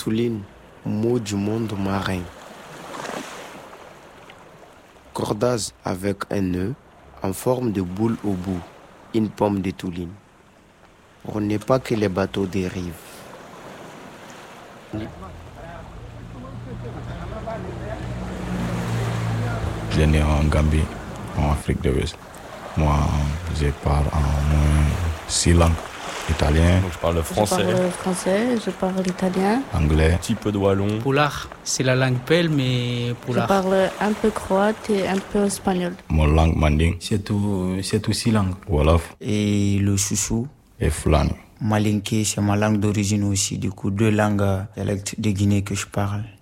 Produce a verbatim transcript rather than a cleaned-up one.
Tooling, mot du monde marin. Cordage avec un nœud en forme de boule au bout, une pomme de Tooling. Pour ne pas que les bateaux dérivent. Je suis né en Gambie, en Afrique de l'Ouest. Moi, je parle en moins six langues. Italien. Donc je parle français. Je parle français, je parle italien. Anglais. Un petit peu de wallon. Poulard, c'est la langue pelle, mais poulard. Je parle un peu croate et un peu espagnol. Mon langue manding. C'est tout, c'est tout six langues. Wolof. Et le chouchou. Et Fulani. Malinké, c'est ma langue d'origine aussi. Du coup, deux langues dialectes de Guinée que je parle.